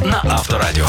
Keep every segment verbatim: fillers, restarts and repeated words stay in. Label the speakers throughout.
Speaker 1: на Авторадіо.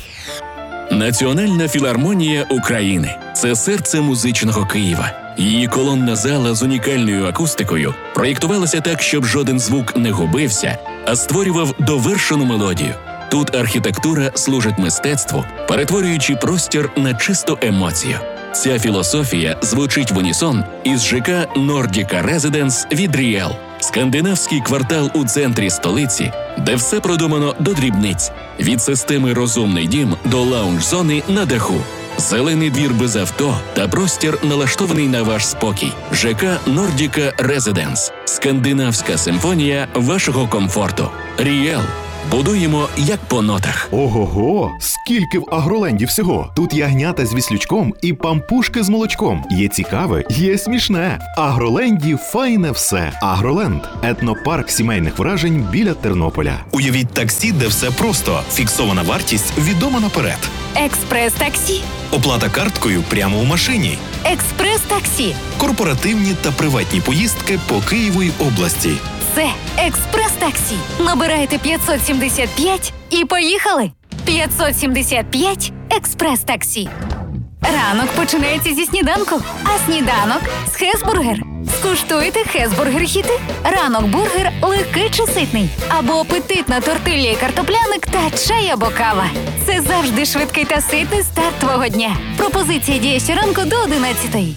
Speaker 2: Національна філармонія України – це серце музичного Києва. Її колонна зала з унікальною акустикою проєктувалася так, щоб жоден звук не губився, а створював довершену мелодію. Тут архітектура служить мистецтву, перетворюючи простір на чисту емоцію. Ця філософія звучить в унісон із ЖК Nordica Residence від Ріел. Скандинавський квартал у центрі столиці, де все продумано до дрібниць. Від системи «Розумний дім» до лаунж-зони на даху. Зелений двір без авто та простір, налаштований на ваш спокій. ЖК Nordica Residence. Скандинавська симфонія вашого комфорту. Ріел. Будуємо як по нотах.
Speaker 3: Ого-го! Скільки в Агроленді всього! Тут ягнята з віслючком і пампушки з молочком. Є цікаве, є смішне. В Агроленді файне все. Агроленд – етнопарк сімейних вражень біля Тернополя.
Speaker 4: Уявіть таксі, де все просто. Фіксована вартість відома наперед.
Speaker 5: Експрес-таксі.
Speaker 4: Оплата карткою прямо у машині.
Speaker 5: Експрес-таксі.
Speaker 4: Корпоративні та приватні поїздки по Києву й області.
Speaker 5: Це експрес-таксі. Набирайте п'ятсот сімдесят п'ять і поїхали. п'ятсот сімдесят п'ять експрес-таксі. Ранок починається зі сніданку, а сніданок – з Хесбургер. Скуштуйте Хесбургер-хіти. Ранок-бургер легкий чи ситний. Або апетитна тортилля і картопляник та чай або кава. Це завжди швидкий та ситний старт твого дня. Пропозиція діє щоранку до одинадцятої.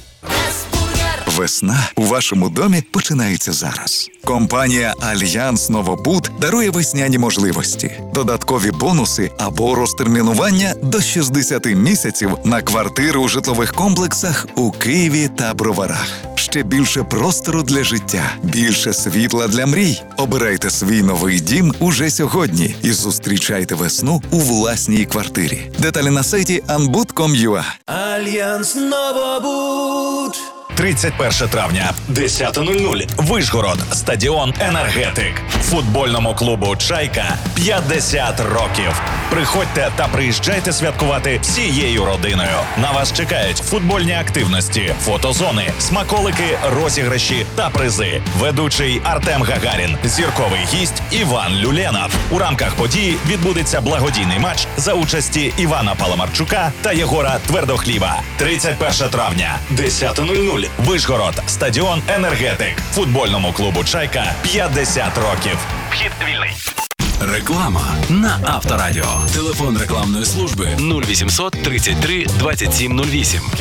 Speaker 6: Весна у вашому домі починається зараз. Компанія «Альянс Новобуд» дарує весняні можливості, додаткові бонуси або розтермінування до шістдесят місяців на квартири у житлових комплексах у Києві та Броварах. Ще більше простору для життя, більше світла для мрій. Обирайте свій новий дім уже сьогодні і зустрічайте весну у власній квартирі. Деталі на сайті анбуд крапка ком крапка ю а.
Speaker 1: Альянс Новобуд. тридцять перше травня, десята нуль нуль. Вишгород, стадіон «Енергетик». Футбольному клубу «Чайка» п'ятдесят років. Приходьте та приїжджайте святкувати всією родиною. На вас чекають футбольні активності, фотозони, смаколики, розіграші та призи. Ведучий Артем Гагарін, зірковий гість Іван Люленов. У рамках події відбудеться благодійний матч за участі Івана Паламарчука та Єгора Твердохліба. тридцять перше травня, десята нуль нуль. Вишгород, стадіон «Енергетик». Футбольному клубу «Чайка» п'ятдесят років. Вхід вільний.
Speaker 2: Реклама на Авторадіо. Телефон рекламної служби
Speaker 1: нуль вісімсот тридцять три двадцять сім нуль вісім.